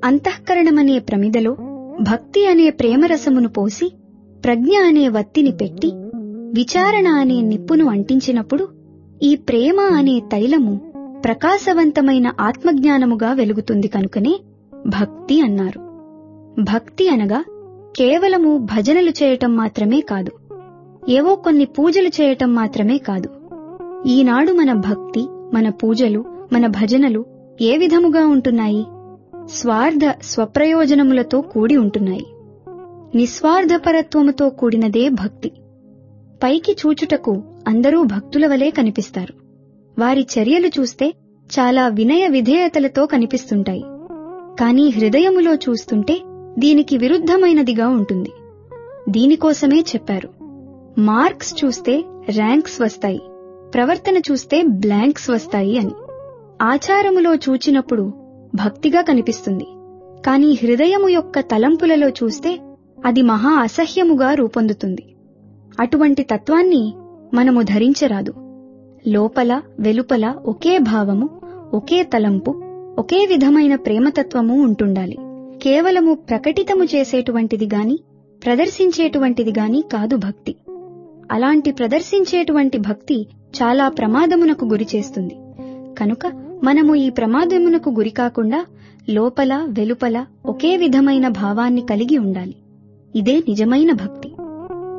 అంతఃకరణమనే ప్రమిదలో భక్తి అనే ప్రేమరసమును పోసి ప్రజ్ఞ అనే వత్తిని పెట్టి విచారణ అనే నిప్పును అంటించినప్పుడు ఈ ప్రేమ అనే తైలము ప్రకాశవంతమైన ఆత్మజ్ఞానముగా వెలుగుతుంది కనుకనే భక్తి అన్నారు. భక్తి అనగా కేవలము భజనలు చేయటం మాత్రమే కాదు, ఏవో కొన్ని పూజలు చేయటం మాత్రమే కాదు. ఈనాడు మన భక్తి, మన పూజలు, మన భజనలు ఏ విధముగా ఉంటున్నాయి? స్వప్రయోజనములతో కూడి ఉంటున్నాయి. నిస్వార్థపరత్వముతో కూడినదే భక్తి. పైకి చూచుటకు అందరూ భక్తుల వలె కనిపిస్తారు. వారి చర్యలు చూస్తే చాలా వినయ విధేయతలతో కనిపిస్తుంటాయి. కానీ హృదయములో చూస్తుంటే దీనికి విరుద్ధమైనదిగా ఉంటుంది. దీనికోసమే చెప్పారు, మార్క్స్ చూస్తే ర్యాంక్స్ వస్తాయి, ప్రవర్తన చూస్తే బ్లాంక్స్ వస్తాయి అని. ఆచారములో చూచినప్పుడు భక్తిగా కనిపిస్తుంది, కానీ హృదయము యొక్క తలంపులలో చూస్తే అది మహా అసహ్యముగా రూపొందుతుంది. అటువంటి తత్వాన్ని మనము ధరించరాదు. లోపల వెలుపల ఒకే భావము, ఒకే తలంపు, ఒకే విధమైన ప్రేమతత్వము ఉంటుండాలి. కేవలము ప్రకటితము చేసేటువంటిది గాని ప్రదర్శించేటువంటిది గాని కాదు భక్తి. అలాంటి ప్రదర్శించేటువంటి భక్తి చాలా ప్రమాదమునకు గురి చేస్తుంది. కనుక మనము ఈ ప్రమాదమునకు గురి కాకుండా లోపల వెలుపల ఒకే విధమైన భావాన్ని కలిగి ఉండాలి. ఇదే నిజమైన భక్తి.